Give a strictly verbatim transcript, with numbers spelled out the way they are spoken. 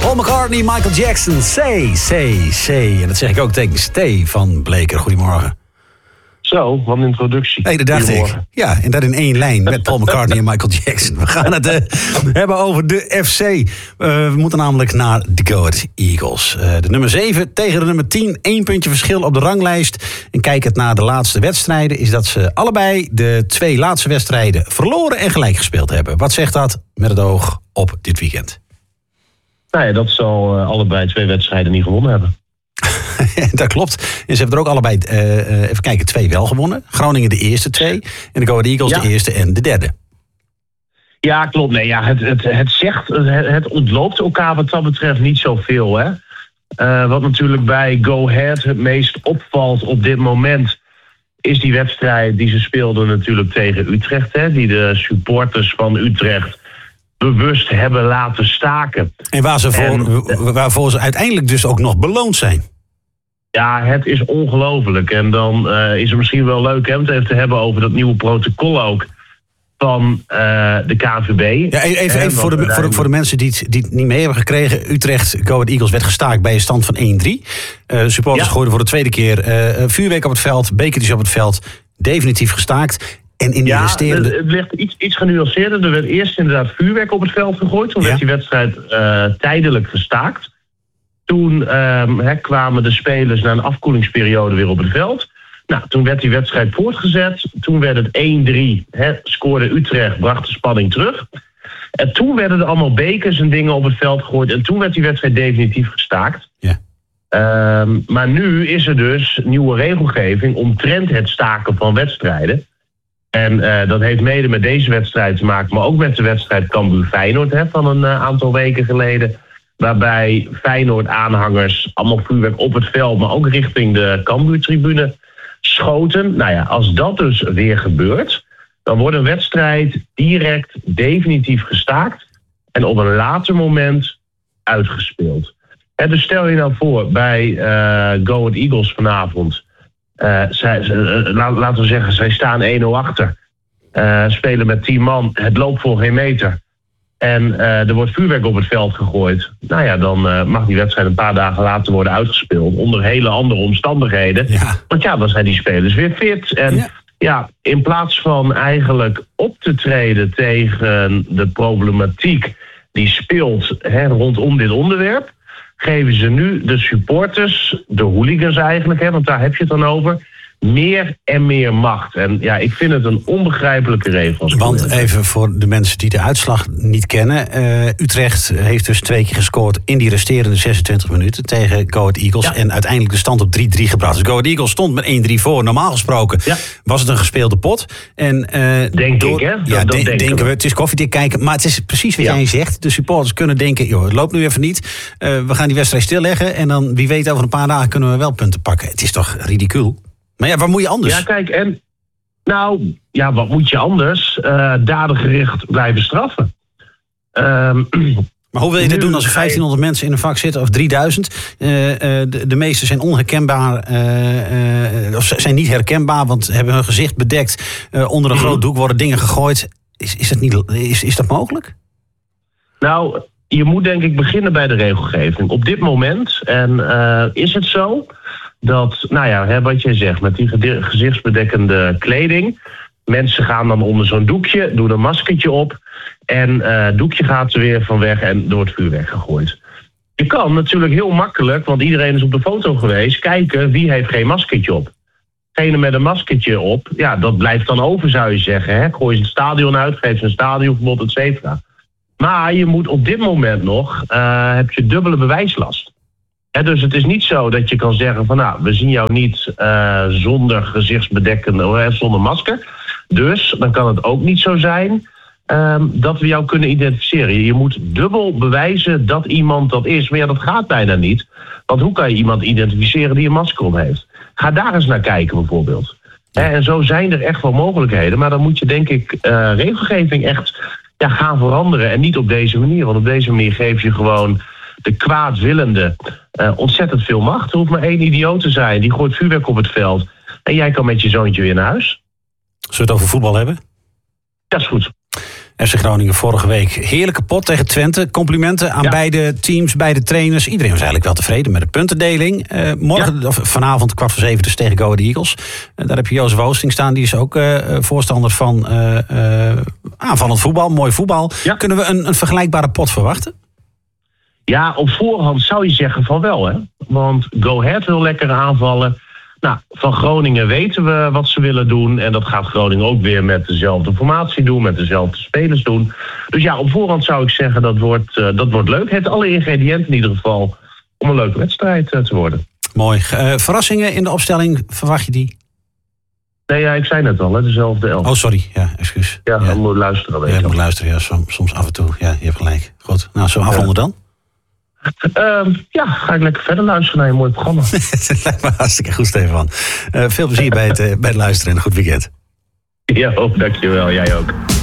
Paul McCartney, Michael Jackson, say, say, say. En dat zeg ik ook tegen Stay van Bleker. Goedemorgen. Zo, wat een introductie. Hey, dat dacht ik. Ja, en dat in één lijn met Paul McCartney en Michael Jackson. We gaan het uh, hebben over de F C. Uh, we moeten namelijk naar de Go Ahead Eagles. Uh, de nummer zeven tegen de nummer tien. Eén puntje verschil op de ranglijst. En kijk het naar de laatste wedstrijden. Is dat ze allebei de twee laatste wedstrijden verloren en gelijk gespeeld hebben. Wat zegt dat met het oog op dit weekend? Nou ja, dat zal uh, allebei twee wedstrijden niet gewonnen hebben. Dat klopt. En ze hebben er ook allebei, uh, even kijken, twee wel gewonnen. Groningen de eerste twee. En de Go Ahead Eagles ja. de eerste en de derde. Ja, klopt. Nee, ja, het, het, het zegt, het, het ontloopt elkaar wat dat betreft niet zoveel. Hè? Uh, wat natuurlijk bij Go Ahead het meest opvalt op dit moment is die wedstrijd die ze speelden natuurlijk tegen Utrecht. Hè? Die de supporters van Utrecht bewust hebben laten staken. En waar ze voor, en, waarvoor ze uiteindelijk dus ook nog beloond zijn. Ja, het is ongelooflijk. En dan uh, is het misschien wel leuk hè, om het even te hebben over dat nieuwe protocol ook van uh, de K N V B. Ja, even even voor, de, voor, de, voor de mensen die het, die het niet mee hebben gekregen. Utrecht, Go Ahead Eagles werd gestaakt bij een stand van één drie. Uh, supporters ja. gooiden voor de tweede keer uh, vuurwerk op het veld, bekertjes op het veld. Definitief gestaakt. En in die ja, resterende... het ligt iets, iets genuanceerder. Er werd eerst inderdaad vuurwerk op het veld gegooid. Toen ja. werd die wedstrijd uh, tijdelijk gestaakt. Toen uh, he, kwamen de spelers na een afkoelingsperiode weer op het veld. Nou, toen werd die wedstrijd voortgezet. Toen werd het één drie. He, scoorde Utrecht, bracht de spanning terug. En toen werden er allemaal bekers en dingen op het veld gegooid. En toen werd die wedstrijd definitief gestaakt. Ja. Uh, maar nu is er dus nieuwe regelgeving omtrent het staken van wedstrijden. En uh, dat heeft mede met deze wedstrijd te maken, maar ook met de wedstrijd Cambuur-Feyenoord hè, van een uh, aantal weken geleden. Waarbij Feyenoord-aanhangers allemaal vuurwerk op het veld, maar ook richting de Cambuur-tribune schoten. Nou ja, als dat dus weer gebeurt, dan wordt een wedstrijd direct definitief gestaakt en op een later moment uitgespeeld. Hè, dus stel je nou voor bij uh, Go Ahead Eagles vanavond. Uh, zij, uh, laten we zeggen, zij staan één nul achter. Uh, spelen met tien man. Het loopt voor geen meter. En uh, er wordt vuurwerk op het veld gegooid. Nou ja, dan uh, mag die wedstrijd een paar dagen later worden uitgespeeld. Onder hele andere omstandigheden. Ja. Want ja, dan zijn die spelers weer fit. En ja, ja in plaats van eigenlijk op te treden tegen de problematiek die speelt hè, rondom dit onderwerp, geven ze nu de supporters, de hooligans eigenlijk, hè, want daar heb je het dan over, meer en meer macht. En ja, ik vind het een onbegrijpelijke regel. Want even voor de mensen die de uitslag niet kennen. Uh, Utrecht heeft dus twee keer gescoord in die resterende zesentwintig minuten tegen Go Ahead Eagles. Ja. En uiteindelijk de stand op drie drie gebracht. Dus Go Ahead Eagles stond met één drie voor. Normaal gesproken ja. was het een gespeelde pot. En, uh, denk door, ik, hè? Dat, ja, dat de, denken, denken we. Het is koffiedik kijken. Maar het is precies wat ja. jij zegt. De supporters kunnen denken, joh, het loopt nu even niet. Uh, we gaan die wedstrijd stilleggen. En dan, wie weet, over een paar dagen kunnen we wel punten pakken. Het is toch ridicuul? Maar ja, wat moet je anders? Ja, kijk, en nou, ja, wat moet je anders? Uh, dadengericht blijven straffen. Uh, maar hoe wil je dit doen als er vijftienhonderd mensen in een vak zitten of drieduizend? Uh, uh, de, de meeste zijn onherkenbaar, uh, uh, of zijn niet herkenbaar, want hebben hun gezicht bedekt. Uh, onder een mm-hmm. groot doek worden dingen gegooid. Is, is, dat niet, is, is dat mogelijk? Nou, je moet denk ik beginnen bij de regelgeving. Op dit moment, en uh, is het zo dat, nou ja, hè, wat jij zegt, met die gezichtsbedekkende kleding, mensen gaan dan onder zo'n doekje, doen een maskertje op en uh, het doekje gaat er weer van weg en er wordt vuurwerk gegooid. Je kan natuurlijk heel makkelijk, want iedereen is op de foto geweest, kijken wie heeft geen maskertje op. Degene met een maskertje op, ja, dat blijft dan over, zou je zeggen. Hè? Gooi je het stadion uit, geef ze een stadionverbod, et cetera. Maar je moet op dit moment nog, uh, heb je dubbele bewijslast. He, dus het is niet zo dat je kan zeggen van nou, we zien jou niet uh, zonder gezichtsbedekkende, uh, zonder masker. Dus dan kan het ook niet zo zijn um, dat we jou kunnen identificeren. Je moet dubbel bewijzen dat iemand dat is. Maar ja, dat gaat bijna niet. Want hoe kan je iemand identificeren die een masker op heeft? Ga daar eens naar kijken bijvoorbeeld. He, en zo zijn er echt wel mogelijkheden. Maar dan moet je denk ik uh, regelgeving echt ja, gaan veranderen. En niet op deze manier. Want op deze manier geef je gewoon de kwaadwillende uh, ontzettend veel macht. Er hoeft maar één idioot te zijn. Die gooit vuurwerk op het veld. En jij kan met je zoontje weer naar huis. Zullen we het over voetbal hebben? Dat is goed. F C Groningen vorige week heerlijke pot tegen Twente. Complimenten aan ja. beide teams, beide trainers. Iedereen was eigenlijk wel tevreden met de puntendeling. Uh, morgen, ja. of vanavond kwart voor zeven dus tegen Go Ahead Eagles. Uh, daar heb je Jozef Oosting staan. Die is ook uh, voorstander van uh, uh, aanvallend voetbal. Mooi voetbal. Ja. Kunnen we een, een vergelijkbare pot verwachten? Ja, op voorhand zou je zeggen van wel. Hè? Want Go Ahead wil lekker aanvallen. Nou, van Groningen weten we wat ze willen doen. En dat gaat Groningen ook weer met dezelfde formatie doen. Met dezelfde spelers doen. Dus ja, op voorhand zou ik zeggen dat wordt, uh, dat wordt leuk. Het heeft alle ingrediënten in ieder geval om een leuke wedstrijd uh, te worden. Mooi. Uh, verrassingen in de opstelling, verwacht je die? Nee, ja, ik zei net al, hè, dezelfde elf. Oh, sorry. Ja, excuus. Ja, ja. moet luisteren. Ja, je moet luisteren. Ja, soms, soms af en toe. Ja, je hebt gelijk. Goed. Nou, zullen we afronden dan? Uh, ja, ga ik lekker verder luisteren naar je mooi programma. Het lijkt me hartstikke goed, Stefan. Uh, veel plezier bij het, uh, bij het luisteren en een goed weekend. Ja, dankjewel. Jij ook.